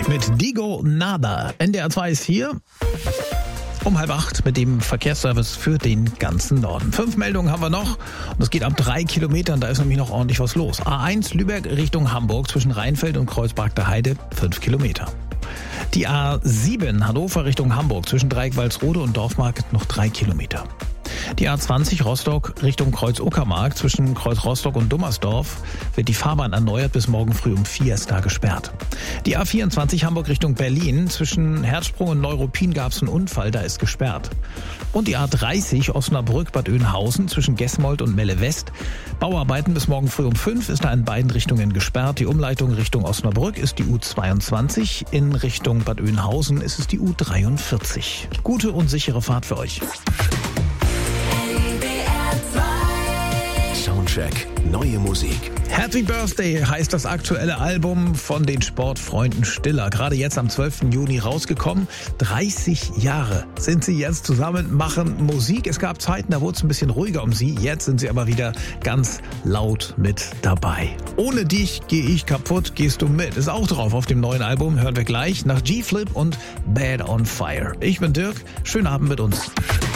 mit Digo Nada. NDR 2 ist hier um 7:30 mit dem Verkehrsservice für den ganzen Norden. 5 Meldungen haben wir noch und es geht ab 3 Kilometern, da ist nämlich noch ordentlich was los. A1 Lübeck Richtung Hamburg zwischen Rheinfeld und Kreuzberg der Heide 5 Kilometer. Die A7 Hannover Richtung Hamburg zwischen Dreieck-Walsrode und Dorfmarkt noch 3 Kilometer. Die A20 Rostock Richtung Kreuz-Uckermark zwischen Kreuz Rostock und Dummersdorf wird die Fahrbahn erneuert, bis morgen früh um 4 ist da gesperrt. Die A24 Hamburg Richtung Berlin zwischen Herzsprung und Neuruppin gab es einen Unfall, da ist gesperrt. Und die A30 Osnabrück Bad Oeynhausen zwischen Gesmold und Melle West. Bauarbeiten bis morgen früh um 5 ist da in beiden Richtungen gesperrt. Die Umleitung Richtung Osnabrück ist die U22, in Richtung Bad Oeynhausen ist es die U43. Gute und sichere Fahrt für euch. Soundcheck, neue Musik. Happy Birthday heißt das aktuelle Album von den Sportfreunden Stiller. Gerade jetzt am 12. Juni rausgekommen. 30 Jahre sind sie jetzt zusammen, machen Musik. Es gab Zeiten, da wurde es ein bisschen ruhiger um sie. Jetzt sind sie aber wieder ganz laut mit dabei. Ohne dich gehe ich kaputt, gehst du mit. Ist auch drauf auf dem neuen Album. Hören wir gleich nach G-Flip und Bad on Fire. Ich bin Dirk. Schönen Abend mit uns.